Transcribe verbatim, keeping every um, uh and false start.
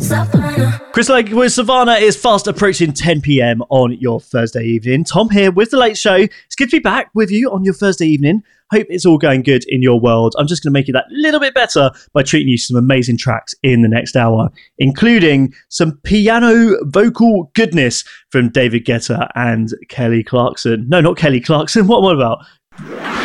Chris Lake with Savannah is fast approaching ten p.m. on your Thursday evening. Tom here with The Late Show. It's good to be back with you on your Thursday evening. Hope it's all going good in your world. I'm just going to make it that little bit better by treating you to some amazing tracks in the next hour, including some piano vocal goodness from David Guetta and Kelly Clarkson. No, not Kelly Clarkson. What am I about?